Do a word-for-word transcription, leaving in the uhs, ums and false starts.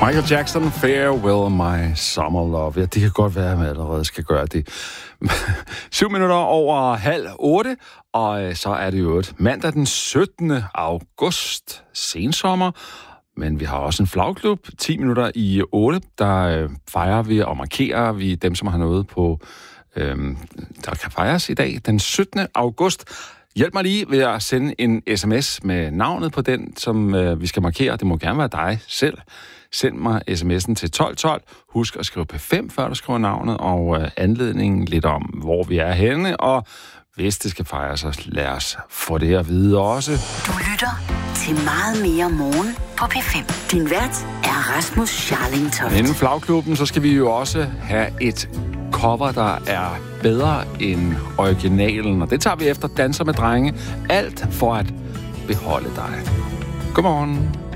Michael Jackson, Farewell My Summer Love. Ja, det kan godt være, at man allerede skal gøre det. Syv minutter over halv otte, og så er det jo et mandag den syttende august, sensommer. Men vi har også en flagklub, ti minutter i otte, der fejrer vi og markerer vi dem, som har noget på, øhm, der kan fejres i dag, den syttende august. Hjælp mig lige ved at sende en sms med navnet på den, som øh, vi skal markere. Det må gerne være dig selv. Send mig sms'en til tolv tolv. Husk at skrive P fem, før du skriver navnet, og øh, anledningen lidt om, hvor vi er henne. Og hvis det skal fejres, så lad os få det at vide også. Du lytter til Meget Mere Morgen på P fem. Din vært er Rasmus Scharling Toft. Inden flagklubben, så skal vi jo også have et cover, der er bedre end originalen. Og det tager vi efter Danser med Drenge. Alt for at beholde dig. Godmorgen.